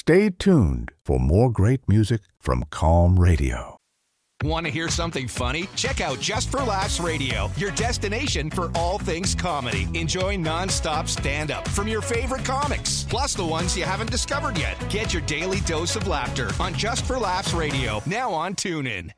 Stay tuned for more great music from Calm Radio. Want to hear something funny? Check out Just for Laughs Radio, your destination for all things comedy. Enjoy nonstop stand-up from your favorite comics, plus the ones you haven't discovered yet. Get your daily dose of laughter on Just for Laughs Radio, now on TuneIn.